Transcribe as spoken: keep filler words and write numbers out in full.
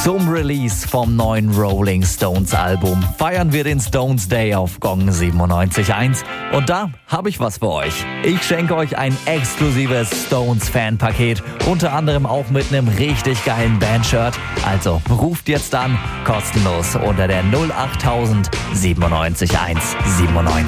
Zum Release vom neuen Rolling Stones Album feiern wir den Stones Day auf Gong siebenundneunzig Komma eins. Und da habe ich was für euch. Ich schenke euch ein exklusives Stones-Fan-Paket, unter anderem auch mit einem richtig geilen Bandshirt. Also ruft jetzt an, kostenlos unter der null acht null null null siebenundneunzig Komma eins siebenundneunzig.